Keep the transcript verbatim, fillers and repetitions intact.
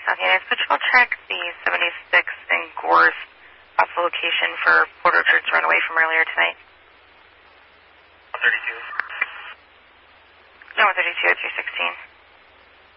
Okay, I patrol check the seventy-six in Gorse off the location for Port Orchard's runaway from earlier tonight. one thirty-two. No, one thirty-two at three sixteen.